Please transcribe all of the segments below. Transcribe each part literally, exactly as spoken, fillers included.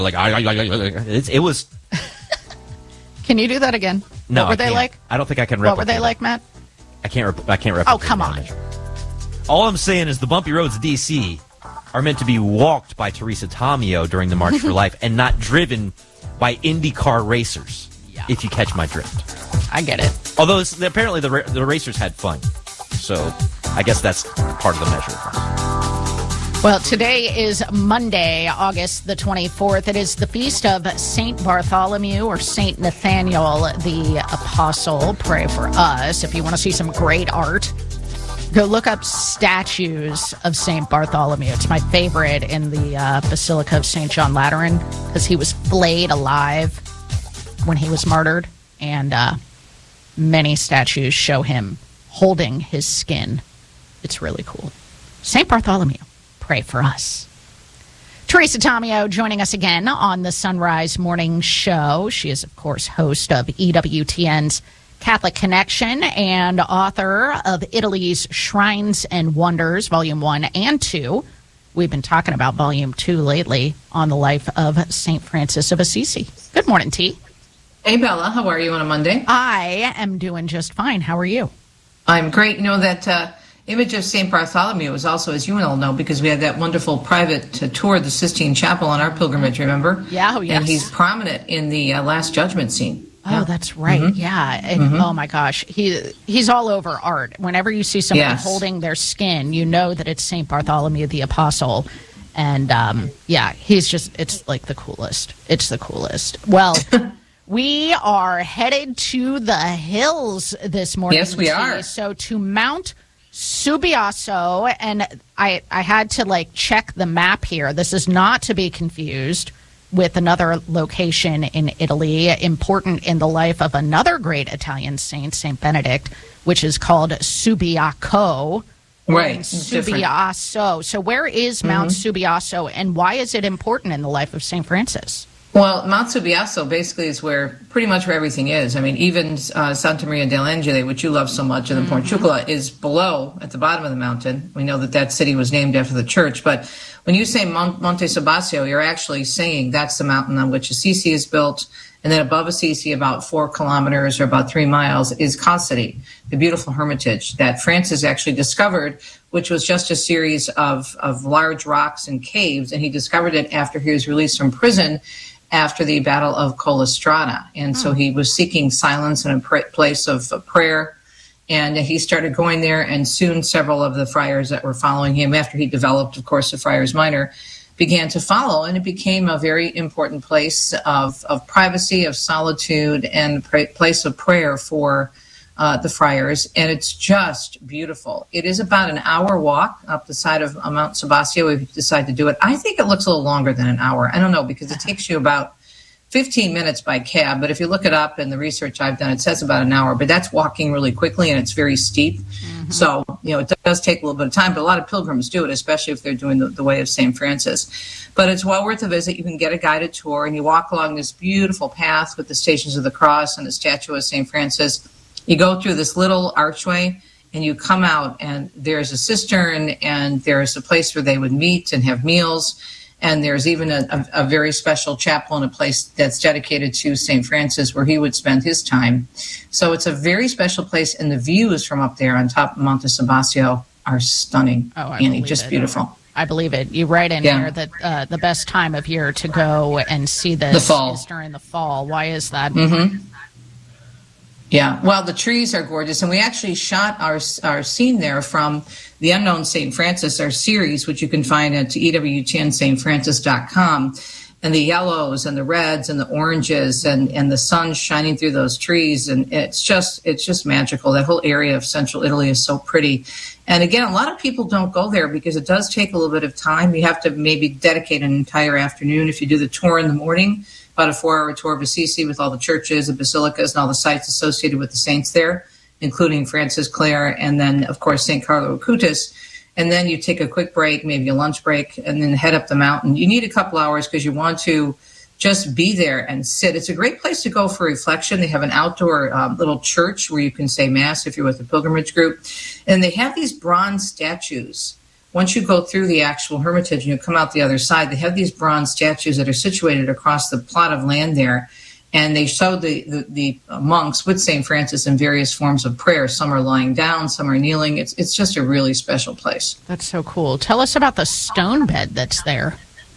like, I, I, I, it, it was. Can you do that again? No, what were I they can't. like? I don't think I can replicate What were they it. like, Matt? I can't. Rep- I can't replicate. Oh, come on. Image. All I'm saying is the bumpy roads of D C are meant to be walked by Teresa Tomeo during the March for Life, and not driven by IndyCar racers. Yeah. If you catch my drift. I get it. Although it's, apparently the ra- the racers had fun, so I guess that's part of the measure. Well, today is Monday, August the twenty-fourth. It is the feast of Saint Bartholomew or Saint Nathaniel the Apostle. Pray for us. If you want to see some great art, go look up statues of Saint Bartholomew. It's my favorite in the uh, Basilica of Saint John Lateran because he was flayed alive when he was martyred, and uh, many statues show him holding his skin. It's really cool. Saint Bartholomew. Pray for us. Teresa Tomeo joining us again on the Sunrise Morning Show. She is, of course, host of E W T N's Catholic Connection and author of Italy's Shrines and Wonders, Volume one and two. We've been talking about Volume two lately on the life of Saint Francis of Assisi. Good morning, T. Hey, Bella. How are you on a Monday? I am doing just fine. How are you? I'm great. You know, that uh, image of Saint Bartholomew is also, as you all know, because we had that wonderful private uh, tour of the Sistine Chapel on our pilgrimage, remember? Yeah, oh, yes. And he's prominent in the uh, Last Judgment scene. Oh, yeah. that's right. Mm-hmm. Yeah. And, mm-hmm. Oh, my gosh. He He's all over art. Whenever you see someone yes. holding their skin, you know that it's Saint Bartholomew the Apostle. And, um, yeah, he's just, it's like the coolest. It's the coolest. Well, we are headed to the hills this morning. Yes, we are. So to Mount Subbiaso, and I, I had to, like, check the map here. This is not to be confused with another location in Italy, important in the life of another great Italian saint, Saint Benedict, which is called Subiaco. Right. Subiaso. So where is Mount mm-hmm. Subbiaso, and why is it important in the life of Saint Francis? Well, Mount Subbiaso basically is where pretty much where everything is. I mean, even uh, Santa Maria dell'Angelo, which you love so much, and the mm-hmm. Porciuncula, is below at the bottom of the mountain. We know that that city was named after the church. But when you say Mon- Monte Subasio, you're actually saying that's the mountain on which Assisi is built. And then above Assisi, about four kilometers or about three miles, is Custody, the beautiful hermitage that Francis actually discovered, which was just a series of, of large rocks and caves. And he discovered it after he was released from prison after the Battle of Collestrata. And so he was seeking silence and a pr- place of uh, prayer. And he started going there, and soon several of the friars that were following him, after he developed, of course, the Friars Minor, began to follow. And it became a very important place of, of privacy, of solitude, and pra- place of prayer for uh, the friars. And it's just beautiful. It is about an hour walk up the side of uh, Mount Subasio if you decide to do it. I think it looks a little longer than an hour. I don't know, because it takes you about fifteen minutes by cab. But if you look it up in the research I've done, it says about an hour. But that's walking really quickly, and it's very steep. Mm-hmm. So, you know, it does take a little bit of time. But a lot of pilgrims do it, especially if they're doing the, the way of Saint Francis. But it's well worth a visit. You can get a guided tour, and you walk along this beautiful path with the Stations of the Cross and the statue of Saint Francis. You go through this little archway, and you come out, and there's a cistern, and there's a place where they would meet and have meals. And there's even a, a, a very special chapel in a place that's dedicated to Saint Francis where he would spend his time. So it's a very special place, and the views from up there on top of Monte Subasio are stunning. Oh, I Annie, just it. beautiful. I believe it. You write in yeah. here that uh, the best time of year to go and see this the fall. is during the fall. Why is that? Mm-hmm. Yeah, well, the trees are gorgeous, and we actually shot our our scene there from The Unknown Saint Francis, our series, which you can find at E W T N Saint Francis dot com. And the yellows and the reds and the oranges and, and the sun shining through those trees, and it's just it's just magical. That whole area of central Italy is so pretty. And again, a lot of people don't go there because it does take a little bit of time. You have to maybe dedicate an entire afternoon if you do the tour in the morning. About a four-hour tour of Assisi with all the churches and basilicas and all the sites associated with the saints there, including Francis Clare and then, of course, Saint Carlo Acutis. And then you take a quick break, maybe a lunch break, and then head up the mountain. You need a couple hours because you want to just be there and sit. It's a great place to go for reflection. They have an outdoor um, little church where you can say Mass if you're with a pilgrimage group. And they have these bronze statues once you go through the actual hermitage and you come out the other side, they have these bronze statues that are situated across the plot of land there. And they show the, the, the monks with Saint Francis in various forms of prayer. Some are lying down, some are kneeling. It's it's just a really special place. That's so cool. Tell us about the stone bed that's there.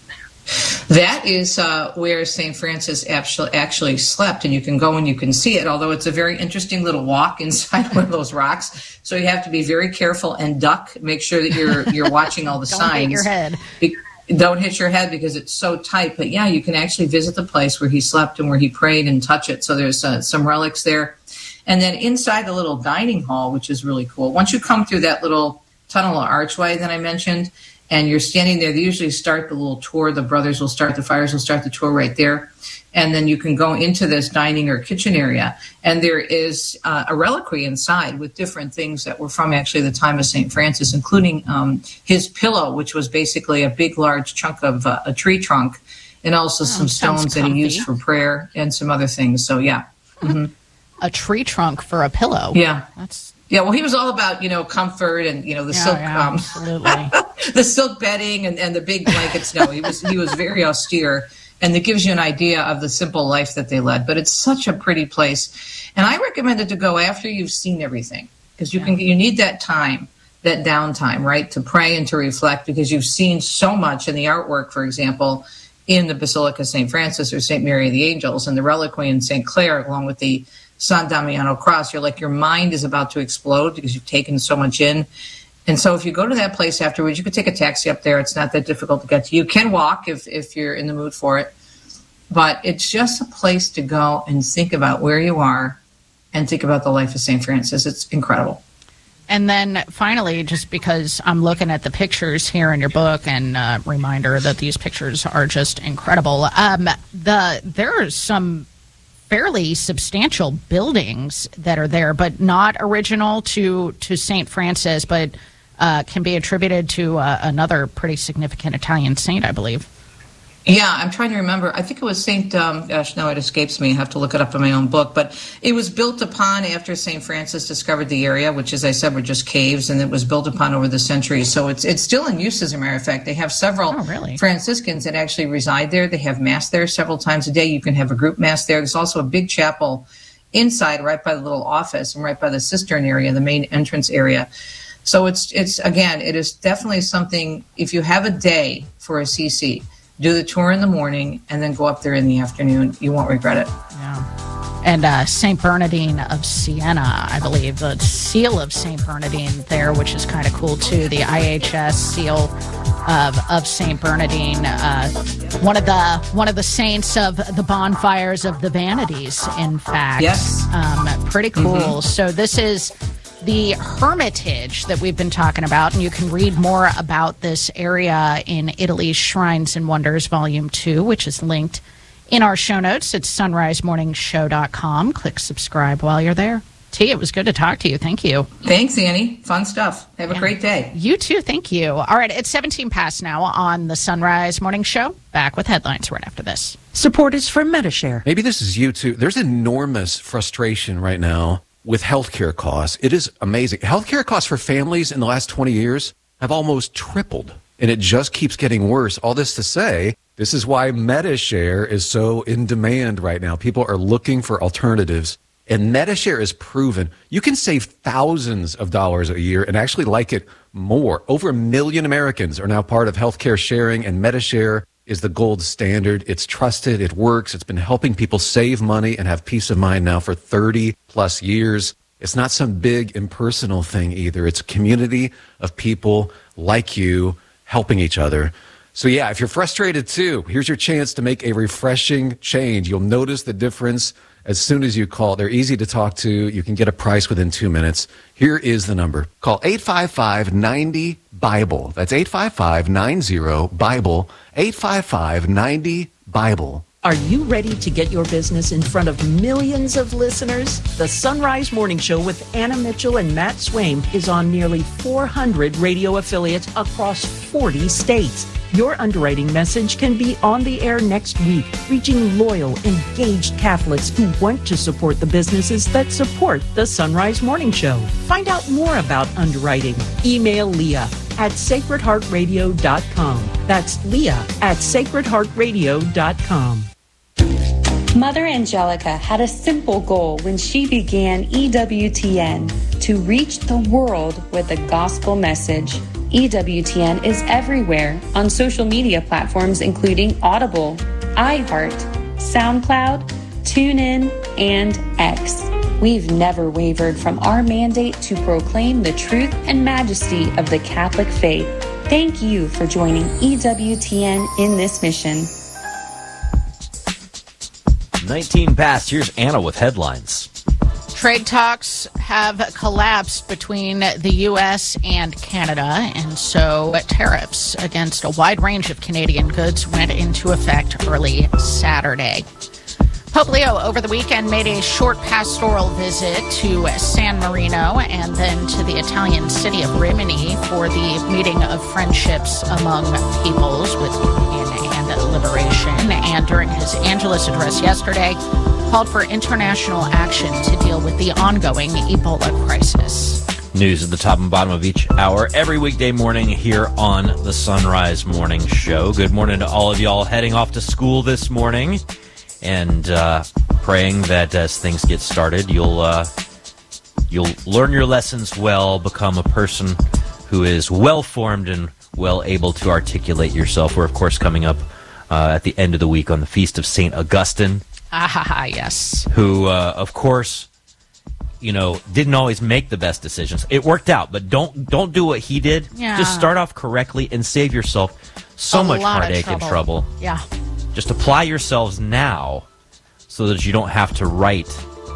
That is uh, where Saint Francis actually, actually slept, and you can go and you can see it, although it's a very interesting little walk inside one of those rocks. So you have to be very careful and duck. Make sure that you're you're watching all the Don't signs. hit your head. Be- Don't hit your head because it's so tight. But yeah, you can actually visit the place where he slept and where he prayed and touch it. So there's uh, some relics there. And then inside the little dining hall, which is really cool. Once you come through that little tunnel or archway that I mentioned, and you're standing there, they usually start the little tour. The brothers will start, the friars will start the tour right there. And then you can go into this dining or kitchen area. And there is uh, a reliquary inside with different things that were from actually the time of Saint Francis, including um, his pillow, which was basically a big, large chunk of uh, a tree trunk, and also Oh, some sounds stones that he comfy. used for prayer and some other things. So, yeah. hmm A tree trunk for a pillow. Yeah. That's Yeah, well, he was all about, you know, comfort and, you know, the yeah, silk, yeah, um, absolutely. the silk bedding and, and the big blankets. No, he was he was very austere. And it gives you an idea of the simple life that they led. But it's such a pretty place. And I recommend it to go after you've seen everything. Because you Yeah. can you need that time, that downtime, right, to pray and to reflect. Because you've seen so much in the artwork, for example, in the Basilica of Saint Francis or Saint Mary of the Angels and the reliquary in Saint Clair, along with the San Damiano cross. You're like, your mind is about to explode because you've taken so much in. And so if you go to that place afterwards, you could take a taxi up there. It's not that difficult to get to. You can walk if, if you're in the mood for it. But it's just a place to go and think about where you are and think about the life of Saint Francis. It's incredible. And then finally, just because I'm looking at the pictures here in your book, and uh, reminder that these pictures are just incredible. Um, the there are some fairly substantial buildings that are there, but not original to to Saint Francis, but uh, can be attributed to uh, another pretty significant Italian saint, I believe. Yeah, I'm trying to remember. I think it was Saint, um, gosh, no, it escapes me. I have to look it up in my own book. But it was built upon after Saint Francis discovered the area, which, as I said, were just caves, and it was built upon over the centuries. So it's it's still in use, as a matter of fact. They have several Oh, really? Franciscans that actually reside there. They have mass there several times a day. You can have a group mass there. There's also a big chapel inside, right by the little office and right by the cistern area, the main entrance area. So it's it's again, it is definitely something. If you have a day for a C C, do the tour in the morning and then go up there in the afternoon. You won't regret it. Yeah. And uh, Saint Bernardine of Siena, I believe, the seal of Saint Bernardine there, which is kind of cool too. The I H S seal of of Saint Bernardine, uh, one of the one of the saints of the bonfires of the Vanities. In fact, Yes. um, pretty cool. So this is the Hermitage that we've been talking about, and you can read more about this area in Italy's Shrines and Wonders, Volume two, which is linked in our show notes at sunrise morning show dot com. Click subscribe while you're there. T, it was good to talk to you. Thank you. Thanks, Annie. Fun stuff. Have a Yeah. great day. You too. Thank you. All right, it's seventeen past now on the Sunrise Morning Show. Back with headlines right after this. Support is from Medi-Share. Maybe this is you too. There's enormous frustration right now with healthcare costs. It is amazing. Healthcare costs for families in the last twenty years have almost tripled, and it just keeps getting worse. All this to say, this is why Medi-Share is so in demand right now. People are looking for alternatives, and Medi-Share is proven. You can save thousands of dollars a year and actually like it more. Over a million Americans are now part of healthcare sharing, and Medi-Share is the gold standard. It's trusted. It works. It's been helping people save money and have peace of mind now for thirty plus years. It's not some big impersonal thing either. It's a community of people like you helping each other. So yeah, if you're frustrated too, here's your chance to make a refreshing change. You'll notice the difference as soon as you call. They're easy to talk to. You can get a price within two minutes. Here is the number. Call eight five five, nine zero, BIBLE. That's eight five five, nine zero, BIBLE. eight five five, nine zero, BIBLE. Are you ready to get your business in front of millions of listeners? The Sunrise Morning Show with Anna Mitchell and Matt Swaim is on nearly four hundred radio affiliates across forty states. Your underwriting message can be on the air next week, reaching loyal, engaged Catholics who want to support the businesses that support the Sunrise Morning Show. Find out more about underwriting. Email Leah at sacred heart radio dot com. That's Leah at sacred heart radio dot com. Mother Angelica had a simple goal when she began E W T N, to reach the world with a gospel message. E W T N is everywhere on social media platforms including Audible, iHeart, SoundCloud, TuneIn, and X. We've never wavered from our mandate to proclaim the truth and majesty of the Catholic faith. Thank you for joining E W T N in this mission. nineteen past. Here's Anna with headlines. Trade talks have collapsed between the U S and Canada, and so tariffs against a wide range of Canadian goods went into effect early Saturday. Pope Leo over the weekend made a short pastoral visit to San Marino and then to the Italian city of Rimini for the meeting of friendships among peoples with union and liberation. And during his Angelus address yesterday, called for international action to deal with the ongoing Ebola crisis. News at the top and bottom of each hour every weekday morning here on the Sunrise Morning Show. Good morning to all of y'all heading off to school this morning, and uh, praying that as things get started, you'll uh, you'll learn your lessons well, become a person who is well-formed and well able to articulate yourself. We're, of course, coming up uh, at the end of the week on the Feast of Saint Augustine. Ah, yes. Who, uh, of course, you know, didn't always make the best decisions. It worked out, but don't don't do what he did. Yeah. Just start off correctly and save yourself so A much lot of heartache and trouble. trouble. Yeah. Just apply yourselves now so that you don't have to write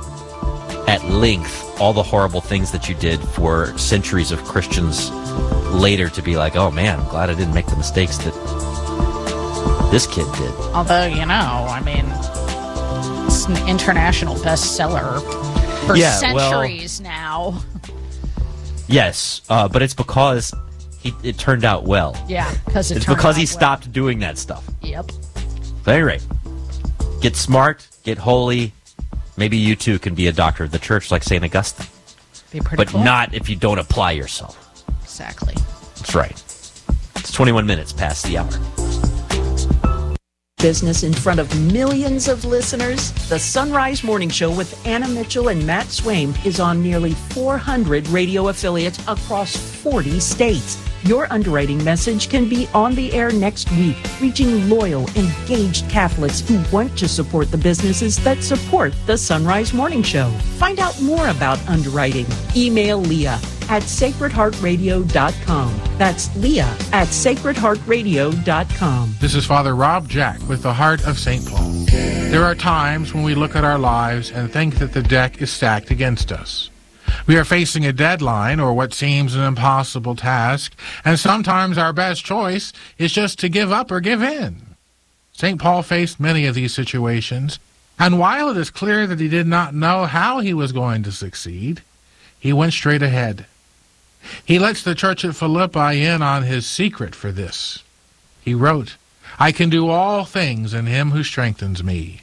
at length all the horrible things that you did for centuries of Christians later to be like, oh man, I'm glad I didn't make the mistakes that this kid did. Although, you know, I mean, it's an international bestseller for Yeah, well- centuries now. Yes, uh, but it's because he, it turned out well. Yeah, because it It's turned because he out well. stopped doing that stuff. Yep. At any rate, get smart, get holy. Maybe you too can be a doctor of the church like Saint Augustine. Be pretty But cool. not if you don't apply yourself. Exactly. That's right. It's twenty-one minutes past the hour. Business in front of millions of listeners. The Sunrise Morning Show with Anna Mitchell and Matt Swaim is on nearly four hundred radio affiliates across forty states. Your underwriting message can be on the air next week, reaching loyal, engaged Catholics who want to support the businesses that support the Sunrise Morning Show. Find out more about underwriting. Email Leah at sacred heart radio dot com. That's Leah at sacred heart radio dot com. This is Father Rob Jack with the Heart of Saint Paul. There are times when we look at our lives and think that the deck is stacked against us. We are facing a deadline or what seems an impossible task, and sometimes our best choice is just to give up or give in. Saint Paul faced many of these situations, and while it is clear that he did not know how he was going to succeed, he went straight ahead. He lets the church at Philippi in on his secret for this. He wrote, "I can do all things in him who strengthens me."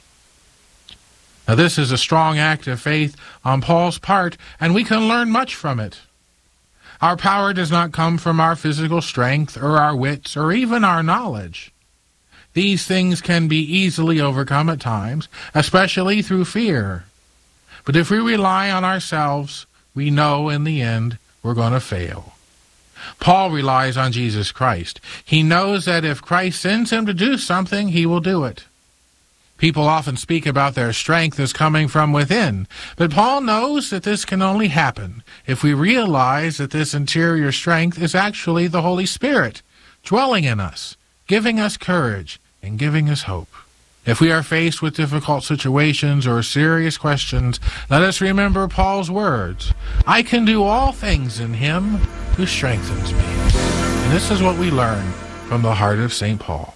Now this is a strong act of faith on Paul's part, and we can learn much from it. Our power does not come from our physical strength or our wits or even our knowledge. These things can be easily overcome at times, especially through fear. But if we rely on ourselves, we know in the end we're going to fail. Paul relies on Jesus Christ. He knows that if Christ sends him to do something, he will do it. People often speak about their strength as coming from within, but Paul knows that this can only happen if we realize that this interior strength is actually the Holy Spirit dwelling in us, giving us courage and giving us hope. If we are faced with difficult situations or serious questions, let us remember Paul's words, "I can do all things in him who strengthens me." And this is what we learn from the heart of Saint Paul.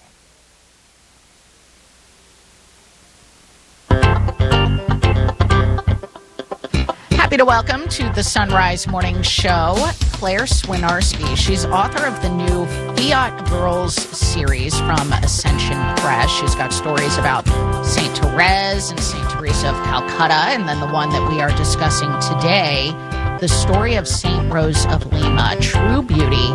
Happy to welcome to the Sunrise Morning Show, Claire Swinarski. She's author of the new Fiat Girls series from Ascension Press. She's got stories about Saint Therese and Saint Teresa of Calcutta, and then the one that we are discussing today, the story of Saint Rose of Lima, true beauty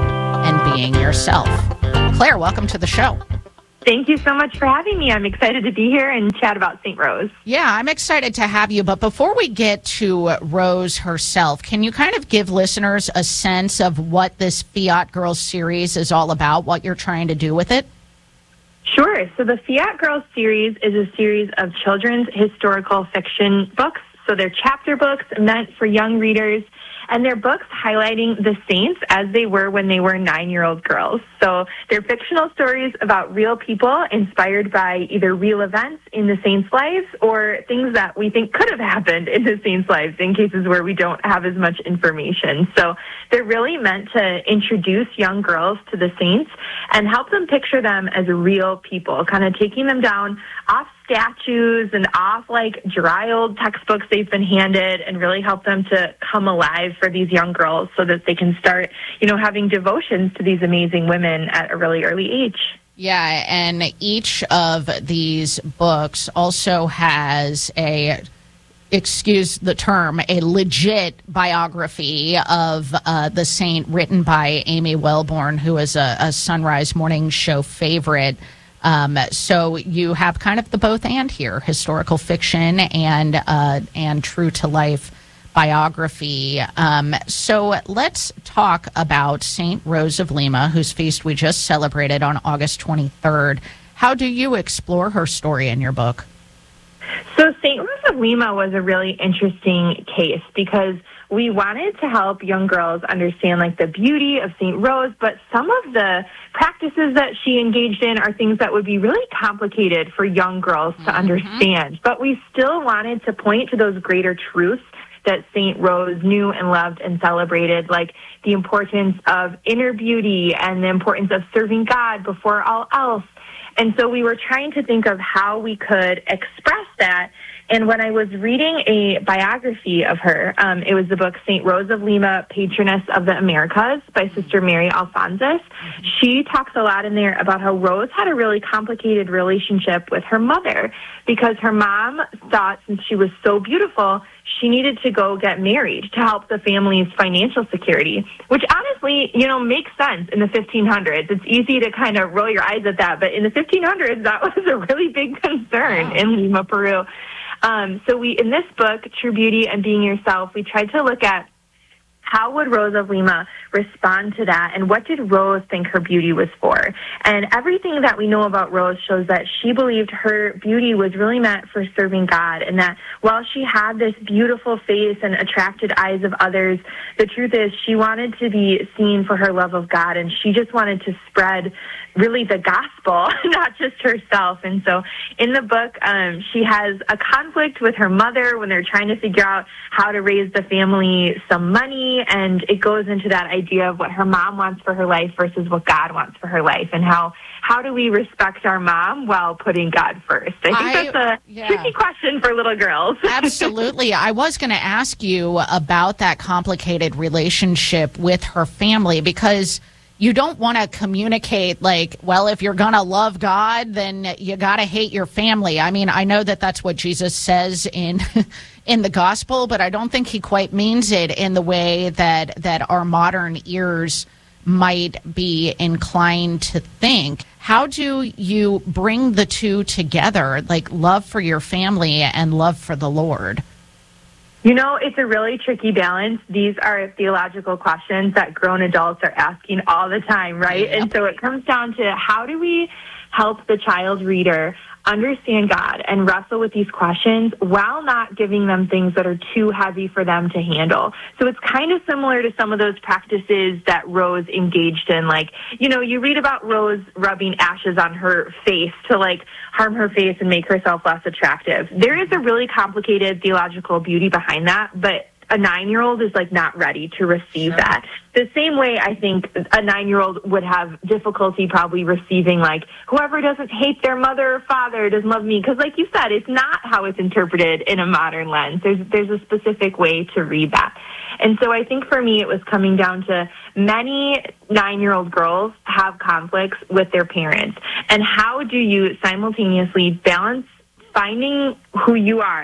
and Being Yourself. Claire, welcome to the show. Thank you so much for having me. I'm excited to be here and chat about Saint Rose. Yeah, I'm excited to have you. But before we get to Rose herself, can you kind of give listeners a sense of what this Fiat Girls series is all about, what you're trying to do with it? Sure. So the Fiat Girls series is a series of children's historical fiction books. So they're chapter books meant for young readers, and they're books highlighting the saints as they were when they were nine-year-old girls. So they're fictional stories about real people inspired by either real events in the saints' lives or things that we think could have happened in the saints' lives in cases where we don't have as much information. So they're really meant to introduce young girls to the saints and help them picture them as real people, kind of taking them down off statues and off like dry old textbooks they've been handed, and really help them to come alive for these young girls so that they can start, you know, having devotions to these amazing women at a really early age. Yeah, and each of these books also has a, excuse the term, a legit biography of uh, the saint written by Amy Wellborn, who is a, a Sunrise Morning Show favorite. Um, so you have kind of the both and here, historical fiction and uh, and true to life biography. Um, so let's talk about Saint Rose of Lima, whose feast we just celebrated on August twenty-third. How do you explore her story in your book? So Saint Rose of Lima was a really interesting case because we wanted to help young girls understand like the beauty of Saint Rose, but some of the practices that she engaged in are things that would be really complicated for young girls to mm-hmm. understand. But we still wanted to point to those greater truths that Saint Rose knew and loved and celebrated, like the importance of inner beauty and the importance of serving God before all else. And so we were trying to think of how we could express that. And when I was reading a biography of her, um, it was the book Saint Rose of Lima, Patroness of the Americas by Sister Mary Alphonsus. She talks a lot in there about how Rose had a really complicated relationship with her mother because her mom thought since she was so beautiful, she needed to go get married to help the family's financial security, which honestly, you know, makes sense in the fifteen hundreds. It's easy to kind of roll your eyes at that, but in the fifteen hundreds, that was a really big concern wow. in Lima, Peru. Um, so we, in this book, True Beauty and Being Yourself, we tried to look at how would Rose of Lima respond to that, and what did Rose think her beauty was for? And everything that we know about Rose shows that she believed her beauty was really meant for serving God, and that while she had this beautiful face and attracted eyes of others, the truth is she wanted to be seen for her love of God, and she just wanted to spread really the gospel, not just herself. And so in the book, um, she has a conflict with her mother when they're trying to figure out how to raise the family some money, and it goes into that idea of what her mom wants for her life versus what God wants for her life, and how how do we respect our mom while putting God first? I think I, that's a yeah. tricky question for little girls. Absolutely. I was going to ask you about that complicated relationship with her family, because you don't want to communicate like, well, if you're going to love God, then you got to hate your family. I mean, I know that that's what Jesus says in in the gospel, but I don't think he quite means it in the way that, that our modern ears might be inclined to think. How do you bring the two together, like love for your family and love for the Lord? You know, it's a really tricky balance. These are theological questions that grown adults are asking all the time, right? Yep. And so it comes down to how do we help the child reader understand God and wrestle with these questions while not giving them things that are too heavy for them to handle. So it's kind of similar to some of those practices that Rose engaged in. Like, you know, you read about Rose rubbing ashes on her face to like harm her face and make herself less attractive. There is a really complicated theological beauty behind that, but a nine-year-old is like not ready to receive sure. that. The same way I think a nine-year-old would have difficulty probably receiving like, whoever doesn't hate their mother or father doesn't love me. Because like you said, it's not how it's interpreted in a modern lens. There's, there's a specific way to read that. And so I think for me it was coming down to many nine-year-old girls have conflicts with their parents. And how do you simultaneously balance finding who you are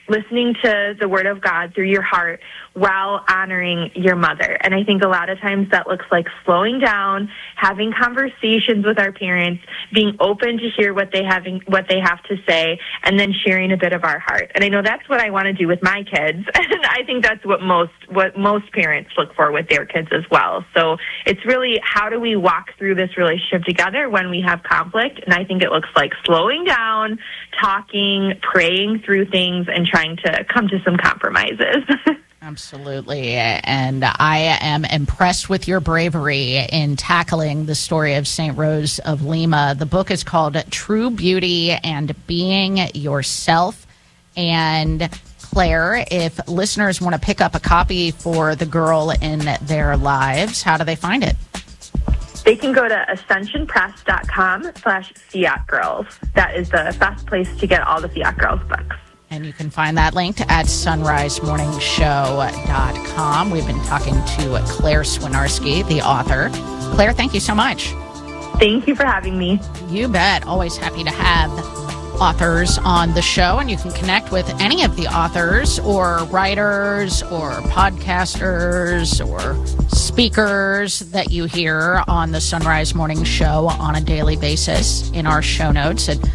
listening to the Word of God through your heart while honoring your mother. And I think a lot of times that looks like slowing down, having conversations with our parents, being open to hear what they having what they have to say, and then sharing a bit of our heart. And I know that's what I want to do with my kids, and I think that's what most what most parents look for with their kids as well. So it's really, how do we walk through this relationship together when we have conflict? And I think it looks like slowing down, talking, praying through things, and trying to come to some compromises. Absolutely. And I am impressed with your bravery in tackling the story of Saint Rose of Lima. The book is called True Beauty and Being Yourself. And Claire, if listeners want to pick up a copy for the girl in their lives, how do they find it? They can go to ascensionpress.com slash Fiat Girls. That is the best place to get all the Fiat Girls books. And you can find that linked at sunrise morning show dot com. We've been talking to Claire Swinarski, the author. Claire, thank you so much. Thank you for having me. You bet. Always happy to have authors on the show. And you can connect with any of the authors or writers or podcasters or speakers that you hear on the Sunrise Morning Show on a daily basis in our show notes at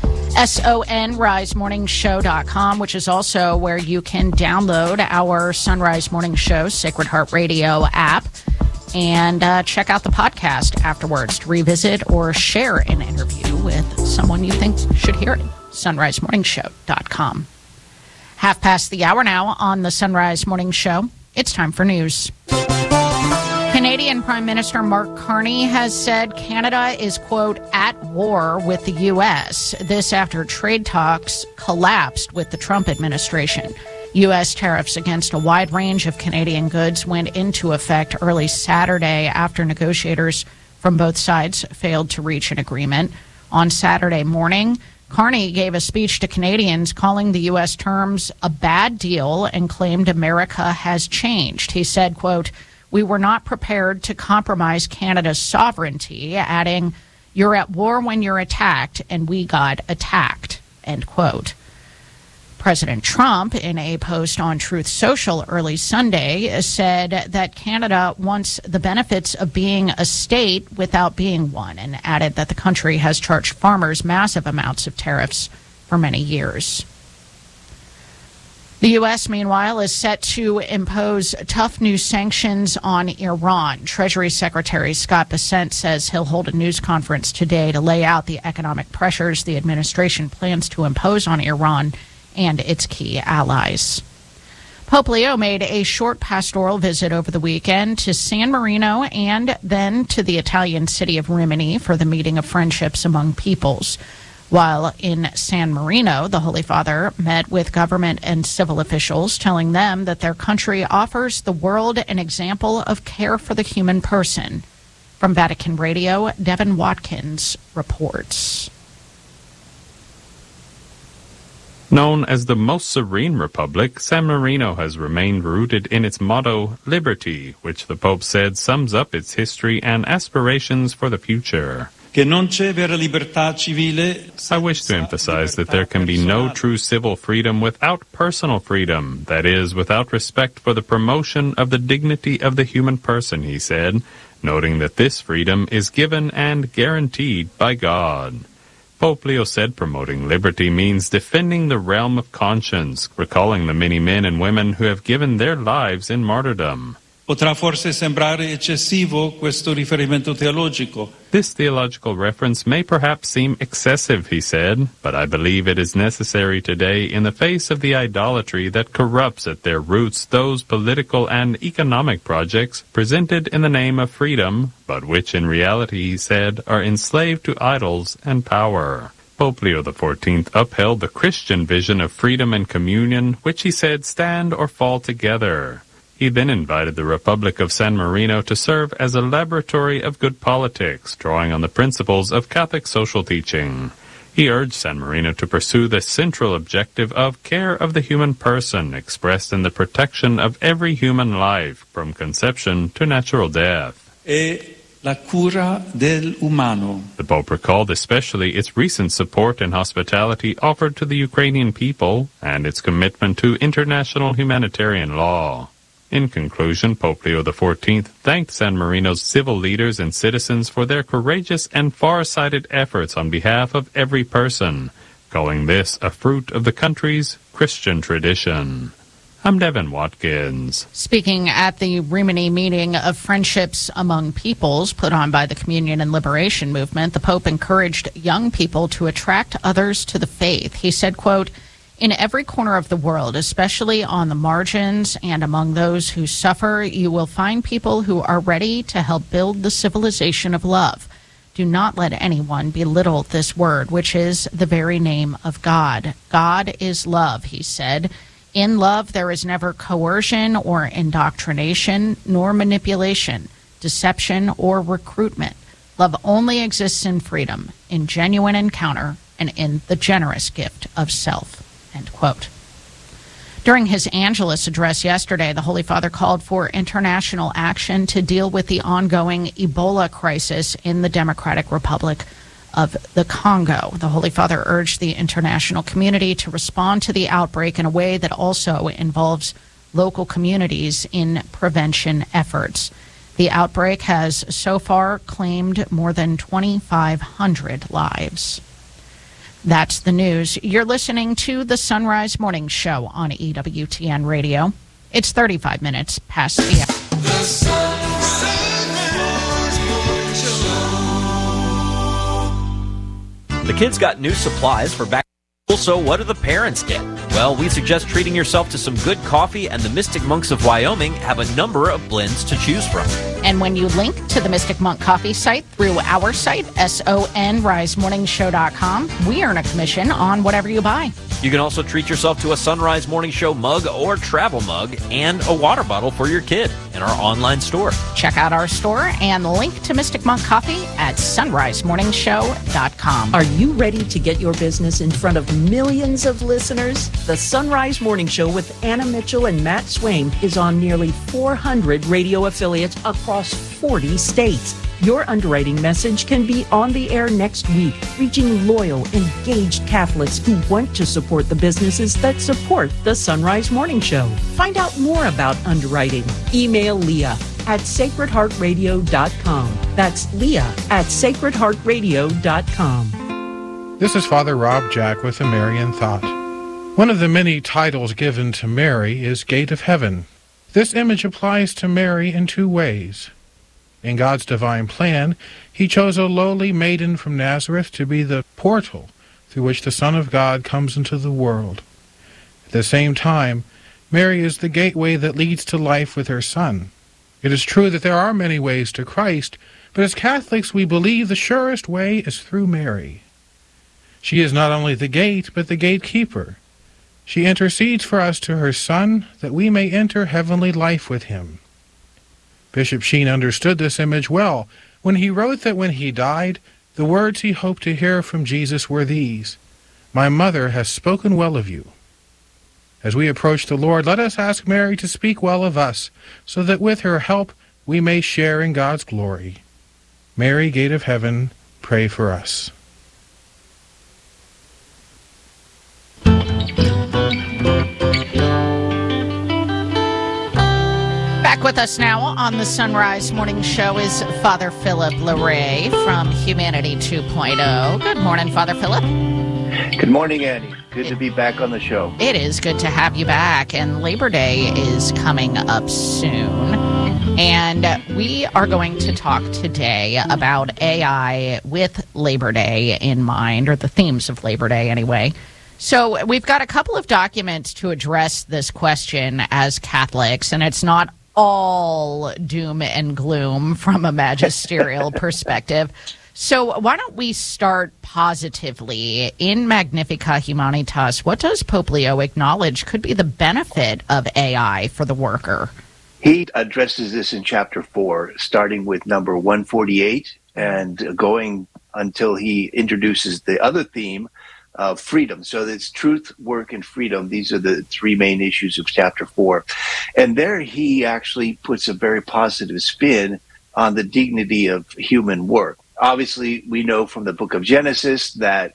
sunrise morning show dot com, which is also where you can download our Sunrise Morning Show Sacred Heart Radio app and uh, check out the podcast afterwards to revisit or share an interview with someone you think should hear it. sunrise morning show dot com. Half past the hour now on the Sunrise Morning Show. It's time for news. Canadian Prime Minister Mark Carney has said Canada is, quote, at war with the U S. This after trade talks collapsed with the Trump administration. U S tariffs against a wide range of Canadian goods went into effect early Saturday after negotiators from both sides failed to reach an agreement. On Saturday morning, Carney gave a speech to Canadians calling the U S terms a bad deal and claimed America has changed. He said, quote, we were not prepared to compromise Canada's sovereignty, adding, you're at war when you're attacked, and we got attacked, end quote. President Trump, in a post on Truth Social early Sunday, said that Canada wants the benefits of being a state without being one, and added that the country has charged farmers massive amounts of tariffs for many years. The U S, meanwhile, is set to impose tough new sanctions on Iran. Treasury Secretary Scott Bessent says he'll hold a news conference today to lay out the economic pressures the administration plans to impose on Iran and its key allies. Pope Leo made a short pastoral visit over the weekend to San Marino and then to the Italian city of Rimini for the meeting of friendships among peoples. While in San Marino, the Holy Father met with government and civil officials, telling them that their country offers the world an example of care for the human person. From Vatican Radio, Devin Watkins reports. Known as the most serene republic, San Marino has remained rooted in its motto, liberty, which the Pope said sums up its history and aspirations for the future. I wish to emphasize that there can be no true civil freedom without personal freedom, that is, without respect for the promotion of the dignity of the human person, he said, noting that this freedom is given and guaranteed by God. Pope Leo said promoting liberty means defending the realm of conscience, recalling the many men and women who have given their lives in martyrdom. Potrà forse sembrare eccessivo questo riferimento teologico. This theological reference may perhaps seem excessive, he said, but I believe it is necessary today in the face of the idolatry that corrupts at their roots those political and economic projects presented in the name of freedom, but which in reality, he said, are enslaved to idols and power. Pope Leo the fourteenth upheld the Christian vision of freedom and communion, which he said stand or fall together. He then invited the Republic of San Marino to serve as a laboratory of good politics, drawing on the principles of Catholic social teaching. He urged San Marino to pursue the central objective of care of the human person, expressed in the protection of every human life, from conception to natural death. E la cura del umano. The Pope recalled especially its recent support and hospitality offered to the Ukrainian people and its commitment to international humanitarian law. In conclusion, Pope Leo the fourteenth thanked San Marino's civil leaders and citizens for their courageous and far-sighted efforts on behalf of every person, calling this a fruit of the country's Christian tradition. I'm Devin Watkins. Speaking at the Rimini meeting of Friendships Among Peoples put on by the Communion and Liberation Movement, the Pope encouraged young people to attract others to the faith. He said, quote, "In every corner of the world, especially on the margins and among those who suffer, you will find people who are ready to help build the civilization of love. Do not let anyone belittle this word, which is the very name of God. God is love," he said. "In love, there is never coercion or indoctrination, nor manipulation, deception, or recruitment. Love only exists in freedom, in genuine encounter, and in the generous gift of self." End quote. During his Angelus address yesterday, the Holy Father called for international action to deal with the ongoing Ebola crisis in the Democratic Republic of the Congo. The Holy Father urged the international community to respond to the outbreak in a way that also involves local communities in prevention efforts. The outbreak has so far claimed more than twenty-five hundred lives. That's the news. You're listening to the Sunrise Morning Show on E W T N Radio. It's thirty-five minutes past the hour. The Sunrise Morning Show. The kids got new supplies for back to school, so what do the parents get? Well, we suggest treating yourself to some good coffee, and the Mystic Monks of Wyoming have a number of blends to choose from. And when you link to the Mystic Monk Coffee site through our site, S O N rise morning show dot com, we earn a commission on whatever you buy. You can also treat yourself to a Sunrise Morning Show mug or travel mug and a water bottle for your kid in our online store. Check out our store and link to Mystic Monk Coffee at sunrise morning show dot com. Are you ready to get your business in front of millions of listeners? The Sunrise Morning Show with Anna Mitchell and Matt Swaim is on nearly four hundred radio affiliates across forty states. Your underwriting message can be on the air next week, reaching loyal, engaged Catholics who want to support the businesses that support the Sunrise Morning Show. Find out more about underwriting. Email Leah at sacred heart radio dot com. That's Leah at sacred heart radio dot com. This is Father Rob Jack with a Marian Thought. One of the many titles given to Mary is Gate of Heaven. This image applies to Mary in two ways. In God's divine plan, he chose a lowly maiden from Nazareth to be the portal through which the Son of God comes into the world. At the same time, Mary is the gateway that leads to life with her Son. It is true that there are many ways to Christ, but as Catholics we believe the surest way is through Mary. She is not only the gate, but the gatekeeper. She intercedes for us to her Son, that we may enter heavenly life with him. Bishop Sheen understood this image well when he wrote that when he died, the words he hoped to hear from Jesus were these: "My mother has spoken well of you." As we approach the Lord, let us ask Mary to speak well of us, so that with her help we may share in God's glory. Mary, Gate of Heaven, pray for us. Back with us now on the Sunrise Morning Show is Father Philip Larray from Humanity two point oh. Good morning, Father Philip. Good morning, Annie. Good to be back on the show. It is good to have you back, and Labor Day is coming up soon. And we are going to talk today about A I with Labor Day in mind, or the themes of Labor Day anyway. So we've got a couple of documents to address this question as Catholics, and it's not all doom and gloom from a magisterial perspective. So why don't we start positively? In Magnificat Humanitas, what does Pope Leo acknowledge could be the benefit of A I for the worker? He addresses this in chapter four, starting with number one forty-eight and going until he introduces the other theme of freedom. So it's truth, work, and freedom. These are the three main issues of chapter four. And there he actually puts a very positive spin on the dignity of human work. Obviously, we know from the book of Genesis that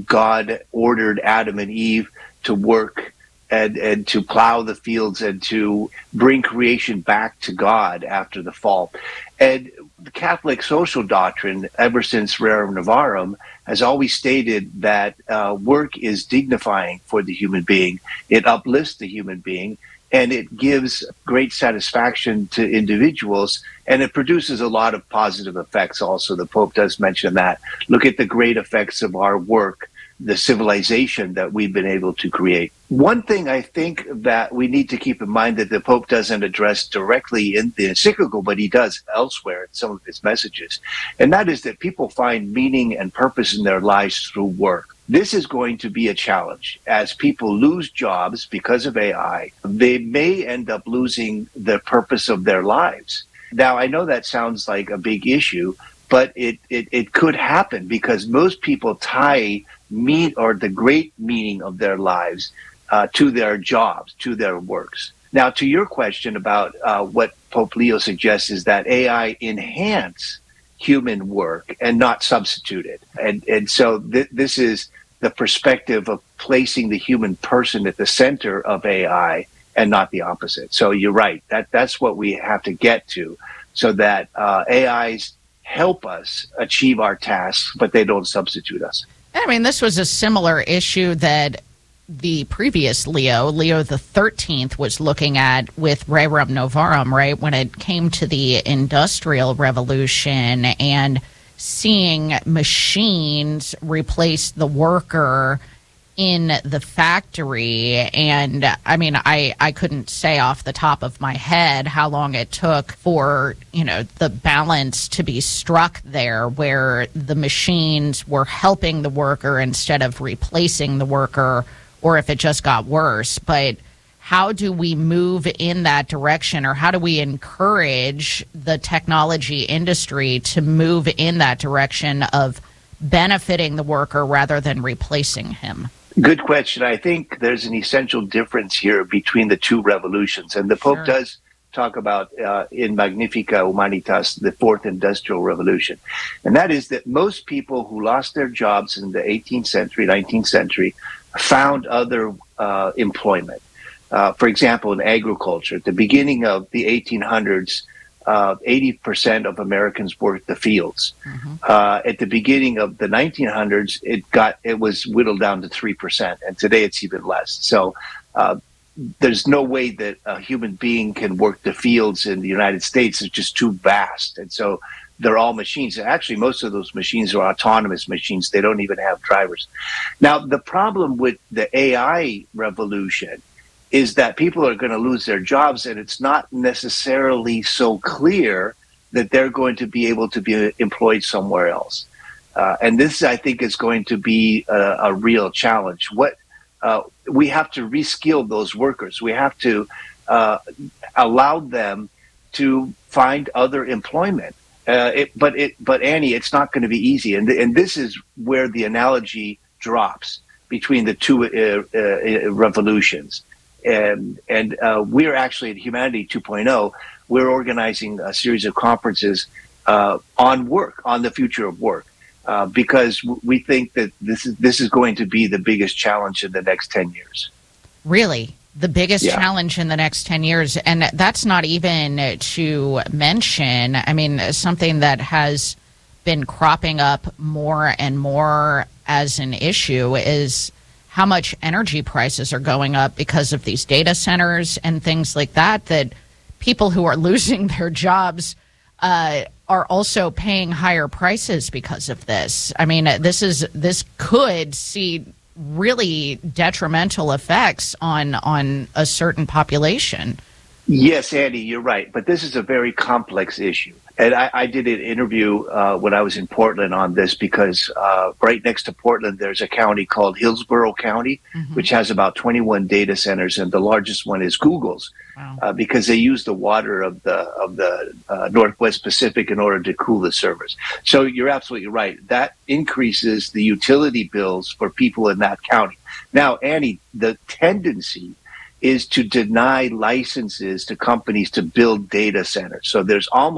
God ordered Adam and Eve to work and, and to plow the fields and to bring creation back to God after the fall. And the Catholic social doctrine, ever since Rerum Novarum, has always stated that uh, work is dignifying for the human being. It uplifts the human being, and it gives great satisfaction to individuals, and it produces a lot of positive effects also. The Pope does mention that. Look at the great effects of our work, the civilization that we've been able to create. One thing I think that we need to keep in mind that the Pope doesn't address directly in the encyclical, but he does elsewhere in some of his messages, and that is that people find meaning and purpose in their lives through work. This is going to be a challenge. As people lose jobs because of A I, they may end up losing the purpose of their lives. Now, I know that sounds like a big issue, but it, it, it could happen because most people tie mean or the great meaning of their lives uh, to their jobs, to their works. Now, to your question about uh, what Pope Leo suggests is that A I enhance human work and not substitute it. And, and so th- this is the perspective of placing the human person at the center of A I and not the opposite. So you're right. That that's what we have to get to, so that uh, A Is help us achieve our tasks, but they don't substitute us. I mean, this was a similar issue that the previous Leo, Leo the thirteenth, was looking at with Rerum Novarum, right, when it came to the Industrial Revolution and seeing machines replace the worker in the factory. And I mean, I, I couldn't say off the top of my head how long it took for, you know, the balance to be struck there where the machines were helping the worker instead of replacing the worker, or if it just got worse. But how do we move in that direction, or how do we encourage the technology industry to move in that direction of benefiting the worker rather than replacing him? Good question. I think there's an essential difference here between the two revolutions. And the Pope Sure. does talk about uh, in Magnifica Humanitas, the fourth industrial revolution. And that is that most people who lost their jobs in the eighteenth century, nineteenth century, found other uh, employment. Uh, for example, in agriculture, at the beginning of the eighteen hundreds, uh, eighty percent of Americans worked the fields. Mm-hmm. Uh, at the beginning of the nineteen hundreds, it got it was whittled down to three percent, and today it's even less. So uh, there's no way that a human being can work the fields in the United States. It's just too vast, and so they're all machines. Actually, most of those machines are autonomous machines. They don't even have drivers. Now, the problem with the A I revolution is that people are going to lose their jobs, and it's not necessarily so clear that they're going to be able to be employed somewhere else. Uh, and this, I think, is going to be a, a real challenge. What uh, we have to reskill those workers. We have to uh, allow them to find other employment. Uh, it, but it, but Annie, it's not going to be easy, and and this is where the analogy drops between the two uh, uh, revolutions. And and uh, we're actually at Humanity two point oh. We're organizing a series of conferences uh, on work, on the future of work, uh, because we think that this is this is going to be the biggest challenge in the next ten years. Really? The biggest Yeah. challenge in the next ten years. And that's not even to mention, I mean, something that has been cropping up more and more as an issue is how much energy prices are going up because of these data centers and things like that, that people who are losing their jobs uh, are also paying higher prices because of this. I mean, this is this could see really detrimental effects on on a certain population. Yes, Andy, you're right. But this is a very complex issue. And I, I did an interview uh, when I was in Portland on this because uh, right next to Portland, there's a county called Hillsborough County, mm-hmm. which has about twenty-one data centers. And the largest one is Google's. Wow. uh, because they use the water of the of the uh, Northwest Pacific in order to cool the servers. So you're absolutely right. That increases the utility bills for people in that county. Now, Annie, the tendency is to deny licenses to companies to build data centers. So there's almost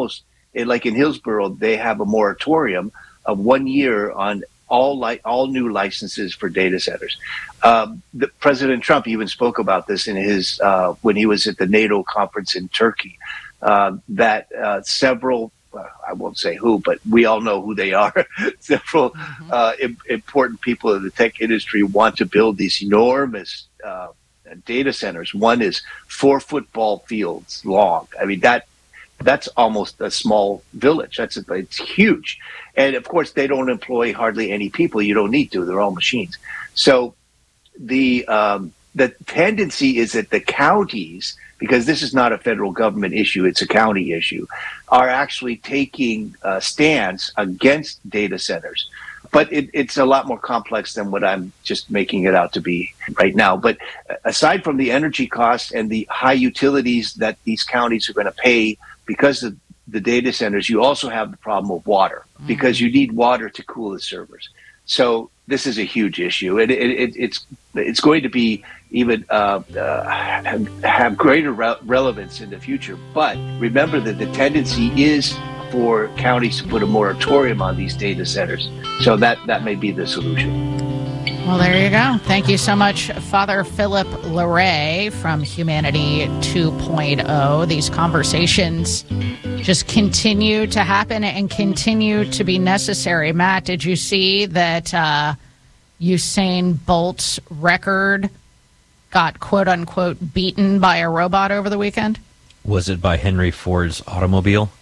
it, like in Hillsborough, they have a moratorium of one year on all li- all new licenses for data centers. Um, the, President Trump even spoke about this in his uh, when he was at the NATO conference in Turkey. Uh, that uh, several, uh, I won't say who, but we all know who they are. several mm-hmm. uh, im- important people in the tech industry want to build these enormous uh, data centers. One is four football fields long. I mean that. That's almost a small village. That's a, it's huge. And of course, they don't employ hardly any people. You don't need to. They're all machines. So the um, the tendency is that the counties, because this is not a federal government issue, it's a county issue, are actually taking a stance against data centers. But it, it's a lot more complex than what I'm just making it out to be right now. But aside from the energy costs and the high utilities that these counties are going to pay because of the data centers, you also have the problem of water, because you need water to cool the servers. So this is a huge issue, and it, it, it's it's going to be even uh, uh, have, have greater re- relevance in the future. But remember that the tendency is for counties to put a moratorium on these data centers. So that, that may be the solution. Well, there you go. Thank you so much, Father Philip Larray from Humanity two point oh. These conversations just continue to happen and continue to be necessary. Matt, did you see that uh, Usain Bolt's record got, quote-unquote, beaten by a robot over the weekend? Was it by Henry Ford's automobile?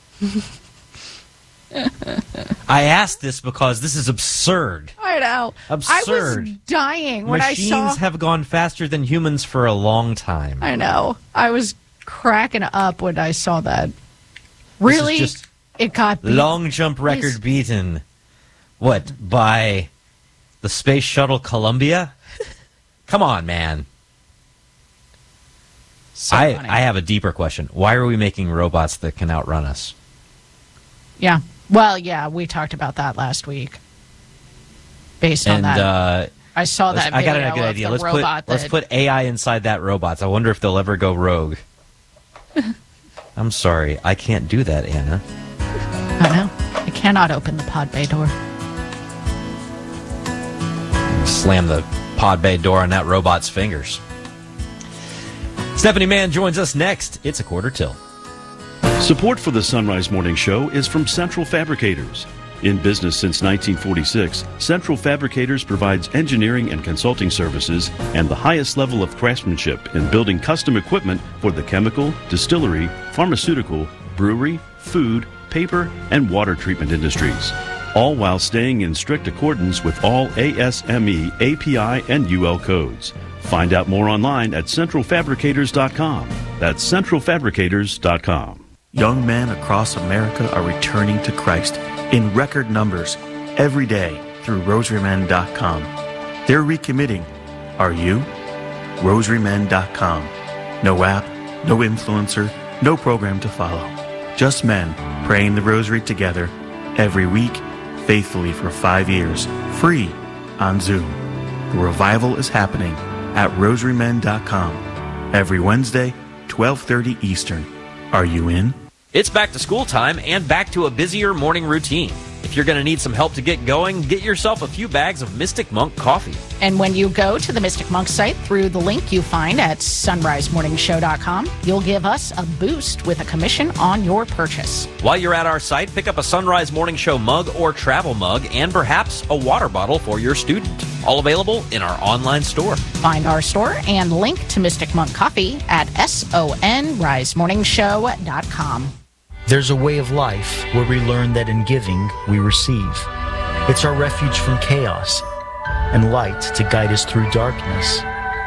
I asked this because this is absurd. I know. Absurd. I was dying when Machines I saw... have gone faster than humans for a long time. I know. I was cracking up when I saw that. Really? Just it got beaten. Long jump record Please. beaten. What, by the Space Shuttle Columbia? Come on, man. So I, funny. I have a deeper question. Why are we making robots that can outrun us? Yeah. Well, yeah, we talked about that last week. Based on and, that. Uh, I saw that I video got a good of idea. the Let's put robot let's that... put A I inside that robot. I wonder if they'll ever go rogue. I'm sorry. I can't do that, Anna. I know. I cannot open the pod bay door. Slam the pod bay door on that robot's fingers. Stephanie Mann joins us next. It's a quarter till. Support for the Sunrise Morning Show is from Central Fabricators. In business since nineteen forty-six, Central Fabricators provides engineering and consulting services and the highest level of craftsmanship in building custom equipment for the chemical, distillery, pharmaceutical, brewery, food, paper, and water treatment industries, all while staying in strict accordance with all A S M E, A P I, and U L codes. Find out more online at central fabricators dot com. That's central fabricators dot com. Young men across America are returning to Christ in record numbers every day through rosary men dot com. They're recommitting. Are you? rosary men dot com. No app, no influencer, no program to follow. Just men praying the rosary together every week, faithfully for five years, free on Zoom. The revival is happening at rosary men dot com every Wednesday, twelve thirty Eastern. Are you in? It's back to school time and back to a busier morning routine. If you're going to need some help to get going, get yourself a few bags of Mystic Monk coffee. And when you go to the Mystic Monk site through the link you find at sunrise morning show dot com, you'll give us a boost with a commission on your purchase. While you're at our site, pick up a Sunrise Morning Show mug or travel mug and perhaps a water bottle for your student. All available in our online store. Find our store and link to Mystic Monk Coffee at sunrise morning show dot com. There's a way of life where we learn that in giving, we receive. It's our refuge from chaos and light to guide us through darkness.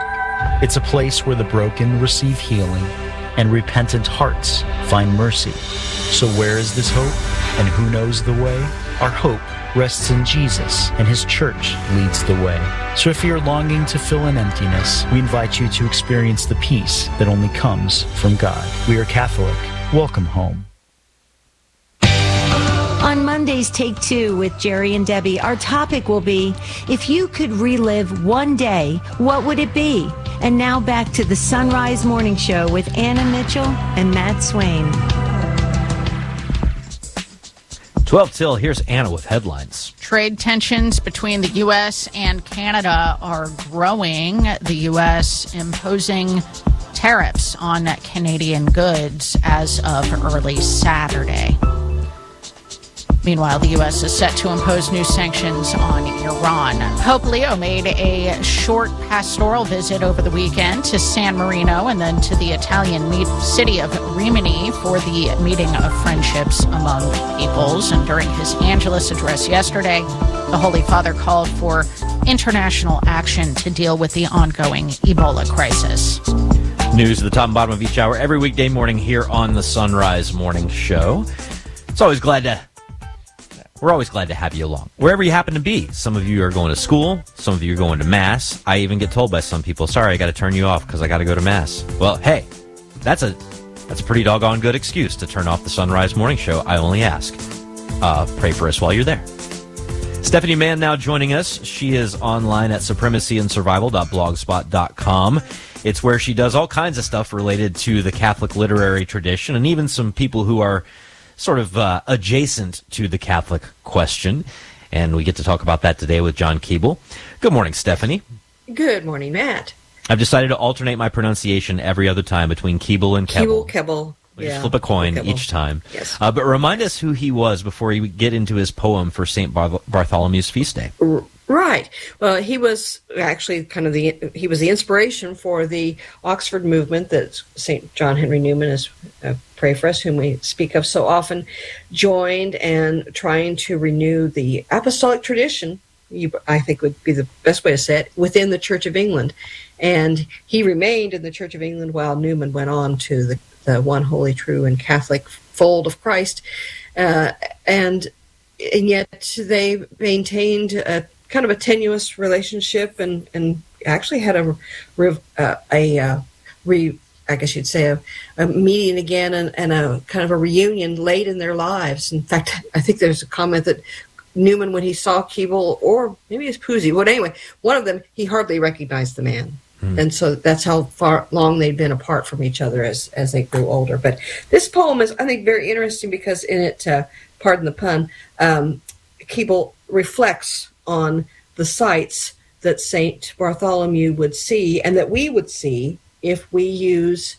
It's a place where the broken receive healing and repentant hearts find mercy. So where is this hope and who knows the way? Our hope rests in Jesus, and his church leads the way. So if you're longing to fill an emptiness, we invite you to experience the peace that only comes from God. We are Catholic. Welcome home. On Monday's Take Two with Jerry and Debbie, our topic will be, if you could relive one day, what would it be? And now back to the Sunrise Morning Show with Anna Mitchell and Matt Swain. twelve till, here's Anna with headlines. Trade tensions between the U S and Canada are growing. The U S imposing tariffs on Canadian goods as of early Saturday. Meanwhile, the U S is set to impose new sanctions on Iran. Pope Leo made a short pastoral visit over the weekend to San Marino and then to the Italian meet- city of Rimini for the meeting of friendships among peoples. And during his Angelus address yesterday, the Holy Father called for international action to deal with the ongoing Ebola crisis. News at the top and bottom of each hour every weekday morning here on the Sunrise Morning Show. It's always glad to We're always glad to have you along, wherever you happen to be. Some of you are going to school. Some of you are going to Mass. I even get told by some people, sorry, I got to turn you off because I got to go to Mass. Well, hey, that's a that's a pretty doggone good excuse to turn off the Sunrise Morning Show. I only ask. Uh, pray for us while you're there. Stephanie Mann now joining us. She is online at supremacy and survival dot blogspot dot com. It's where she does all kinds of stuff related to the Catholic literary tradition and even some people who are sort of uh, adjacent to the Catholic question. And we get to talk about that today with John Keeble. Good morning, Stephanie. Good morning, Matt. I've decided to alternate my pronunciation every other time between Keeble and Keble. Keeble, Keble. We yeah. just flip a coin Keble. each time. Yes. Uh, but remind us who he was before we get into his poem for Saint Bar- Bartholomew's feast day. Right. Well, he was actually kind of the he was the inspiration for the Oxford movement that Saint John Henry Newman is uh, pray for us, whom we speak of so often, joined and trying to renew the apostolic tradition. You, I think would be the best way to say it, within the Church of England. And he remained in the Church of England while Newman went on to the, the one holy, true, and Catholic fold of Christ. Uh, and and yet they maintained a kind of a tenuous relationship, and, and actually had a uh, a uh, re, I guess you'd say a, a meeting again and, and a kind of a reunion late in their lives. In fact, I think there's a comment that Newman, when he saw Keble, or maybe it's Pusey, but anyway, one of them, he hardly recognized the man. Mm. And so that's how far long they'd been apart from each other as, as they grew older. But this poem is, I think, very interesting because in it, uh, pardon the pun, um, Keble reflects on the sights that Saint Bartholomew would see and that we would see if we use,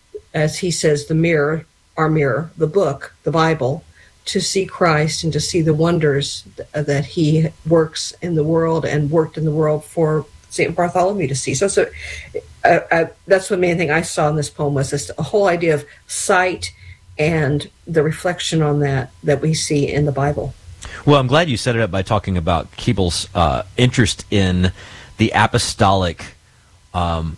as he says, the mirror, our mirror, the book, the Bible, to see Christ and to see the wonders th- that he works in the world and worked in the world for Saint Bartholomew to see. So, so uh, uh, that's the main thing I saw in this poem, was this a whole idea of sight and the reflection on that that we see in the Bible. Well, I'm glad you set it up by talking about Keble's uh, interest in the apostolic um,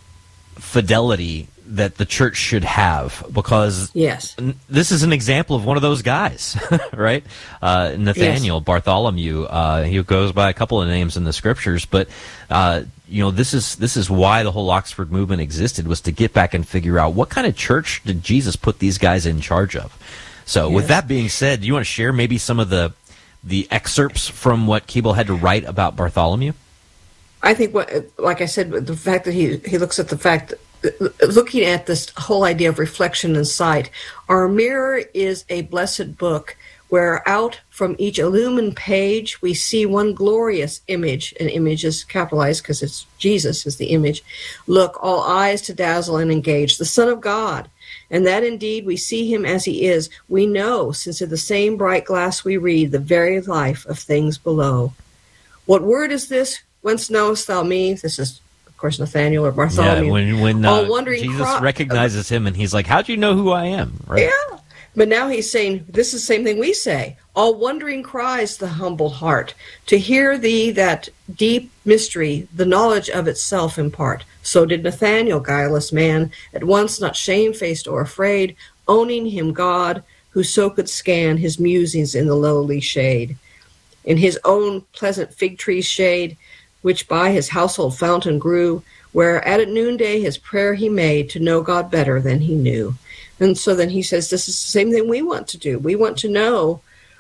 fidelity that the church should have, because yes, n- this is an example of one of those guys, right? Uh, Nathaniel, yes. Bartholomew, uh, he goes by a couple of names in the scriptures, but uh, you know, this is this is why the whole Oxford movement existed, was to get back and figure out what kind of church did Jesus put these guys in charge of. So, yes. With that being said, do you want to share maybe some of the the excerpts from what Keble had to write about Bartholomew? I think, what, like I said, the fact that he he looks at the fact, looking at this whole idea of reflection and sight. Our mirror is a blessed book where out from each illumined page we see one glorious image. An image is capitalized because it's Jesus is the image. Look, all eyes to dazzle and engage, the Son of God. And that indeed we see him as he is. We know, since in the same bright glass we read the very life of things below. What word is this? Whence knowest thou me? This is, of course, Nathaniel or Bartholomew. Yeah, when, when All uh, wondering Jesus cro- recognizes him and he's like, how'd you know who I am? Right? Yeah. But now he's saying, this is the same thing we say. All wondering cries the humbled heart, to hear thee that deep mystery, the knowledge of itself impart. So did Nathaniel, guileless man, at once not shamefaced or afraid, owning him God, who so could scan his musings in the lowly shade. In his own pleasant fig tree's shade, which by his household fountain grew, where at noonday his prayer he made to know God better than he knew. And so then he says, this is the same thing we want to do. We want to know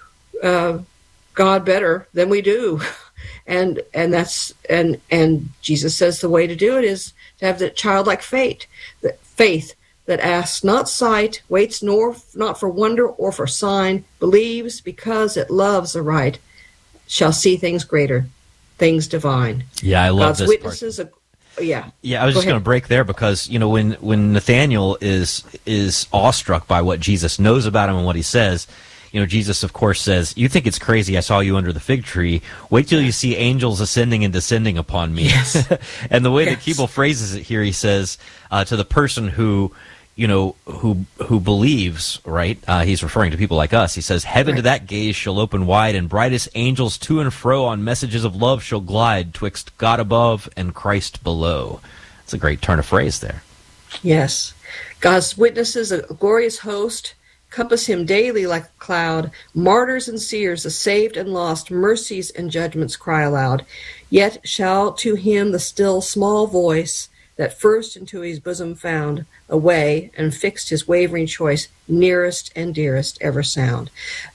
uh, God better than we do. And and that's and and Jesus says the way to do it is to have the childlike faith, the faith that asks not sight, waits nor not for wonder or for sign, believes because it loves aright, shall see things greater, things divine. Yeah, I love God's this witnesses. part. Are, yeah. Yeah, I was Go just going ahead. to break there because, you know, when, when Nathaniel is is awestruck by what Jesus knows about him and what he says, you know, Jesus, of course, says, you think it's crazy I saw you under the fig tree. Wait till you see angels ascending and descending upon me. Yes. And the way Yes. that Keeble phrases it here, he says, uh, to the person who, you know, who who believes, right? Uh, he's referring to people like us. He says, heaven to that gaze shall open wide, and brightest angels to and fro on messages of love shall glide twixt God above and Christ below. It's a great turn of phrase there. Yes. God's witnesses, a glorious host, compass him daily like a cloud. Martyrs and seers, the saved and lost, mercies and judgments cry aloud. Yet shall to him the still small voice that first into his bosom found a way and fixed his wavering choice, nearest and dearest ever sound.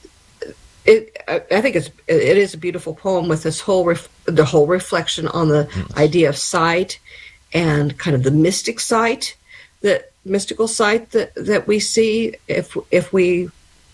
It, I, I think it's it is a beautiful poem with this whole ref, the whole reflection on the idea of sight and kind of the mystic sight, that mystical sight that, that we see if if we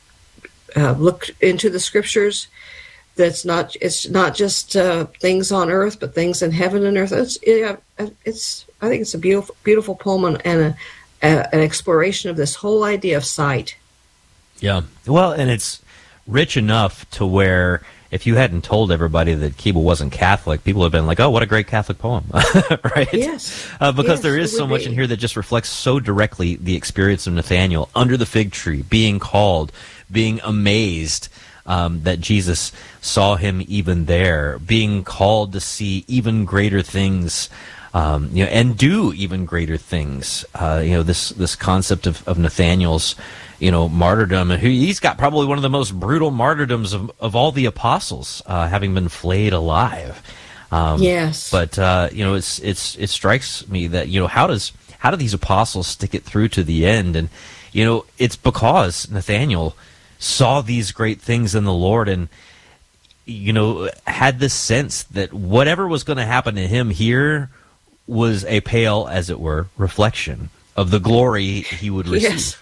uh, look into the scriptures. That's not it's not just uh, things on earth, but things in heaven and earth. It's yeah, it's I think it's a beautiful beautiful poem and a, a, an exploration of this whole idea of sight. Yeah. Well, and it's rich enough to where if you hadn't told everybody that Keeble wasn't Catholic, people have been like, oh, what a great Catholic poem. Right? Yes. Uh, because Yes, there it is so would much be. in here that just reflects so directly the experience of Nathaniel under the fig tree, being called, being amazed um, that Jesus saw him even there, being called to see even greater things. Um, you know, and do even greater things. Uh, you know, this this concept of, of Nathaniel's, you know, martyrdom. And he's got probably one of the most brutal martyrdoms of, of all the apostles, uh, having been flayed alive. Um, Yes. But uh, you know, it's it's it strikes me that, you know, how does how do these apostles stick it through to the end? And you know, it's because Nathaniel saw these great things in the Lord and, you know, had this sense that whatever was going to happen to him here was a pale, as it were, reflection of the glory he would receive. Yes.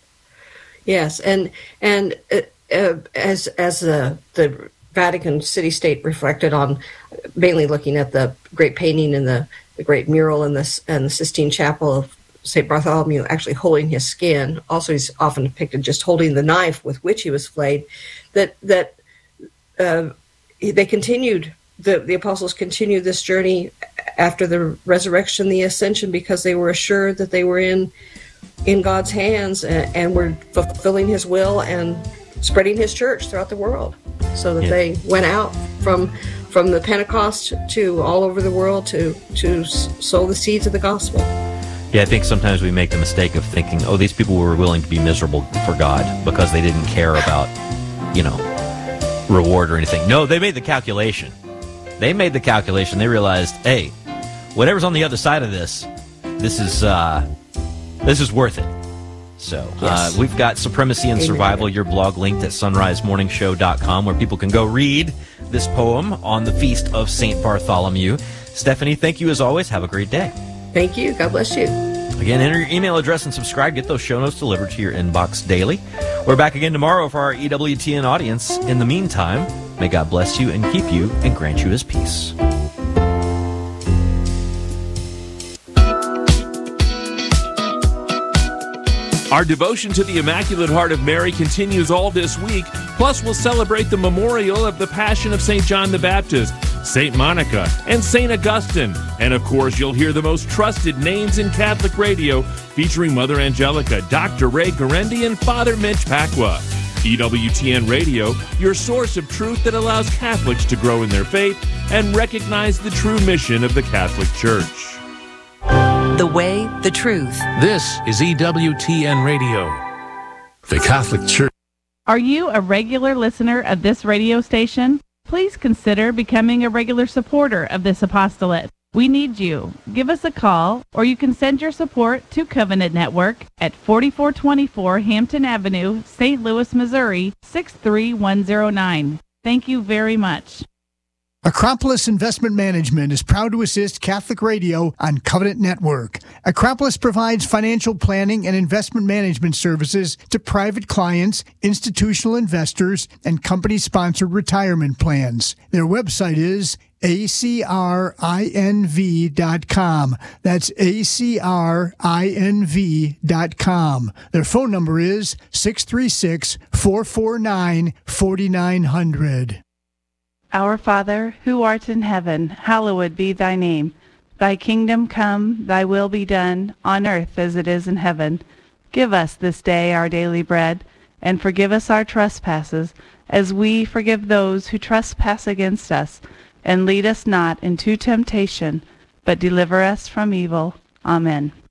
Yes, and and uh, uh, as as the the Vatican City State reflected on, mainly looking at the great painting and the, the great mural in this and the Sistine Chapel of Saint Bartholomew actually holding his skin. Also, he's often depicted just holding the knife with which he was flayed. That that uh, they continued. The, the apostles continued this journey after the resurrection, the ascension, because they were assured that they were in in God's hands and, and were fulfilling his will and spreading his church throughout the world. So that Yeah. they went out from from the Pentecost to all over the world to to s- sow the seeds of the gospel. Yeah, I think sometimes we make the mistake of thinking, oh, these people were willing to be miserable for God because they didn't care about, you know, reward or anything. No, they made the calculation. They made the calculation. They realized, hey, whatever's on the other side of this, this is uh, this is worth it. So uh, Yes. we've got Supremacy and Amen. Survival, your blog linked at sunrise morning show dot com, where people can go read this poem on the feast of Saint Bartholomew. Stephanie, thank you as always. Have a great day. Thank you. God bless you. Again, enter your email address and subscribe. Get those show notes delivered to your inbox daily. We're back again tomorrow for our E W T N audience. In the meantime, may God bless you and keep you and grant you his peace. Our devotion to the Immaculate Heart of Mary continues all this week. Plus, we'll celebrate the memorial of the Passion of Saint John the Baptist, Saint Monica, and Saint Augustine. And of course, you'll hear the most trusted names in Catholic radio, featuring Mother Angelica, Doctor Ray Guarendi, and Father Mitch Pacwa. E W T N Radio, your source of truth that allows Catholics to grow in their faith and recognize the true mission of the Catholic Church. The way, the truth. This is E W T N Radio, the Catholic Church. Are you a regular listener of this radio station? Please consider becoming a regular supporter of this apostolate. We need you. Give us a call, or you can send your support to Covenant Network at forty-four twenty-four Hampton Avenue, Saint Louis, Missouri, six three one zero nine. Thank you very much. Acropolis Investment Management is proud to assist Catholic Radio on Covenant Network. Acropolis provides financial planning and investment management services to private clients, institutional investors, and company-sponsored retirement plans. Their website is A C R I N V dot com. That's A C R I N V dot com. Their phone number is six three six, four four nine, four nine zero zero. Our Father, who art in heaven, hallowed be thy name. Thy kingdom come, thy will be done, on earth as it is in heaven. Give us this day our daily bread, and forgive us our trespasses, as we forgive those who trespass against us. And lead us not into temptation, but deliver us from evil. Amen.